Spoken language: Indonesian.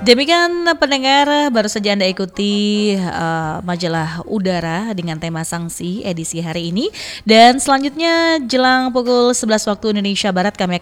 Demikian pendengar, baru saja Anda ikuti majalah udara dengan tema sanksi edisi hari ini. Dan selanjutnya jelang pukul 11 waktu Indonesia Barat kami akan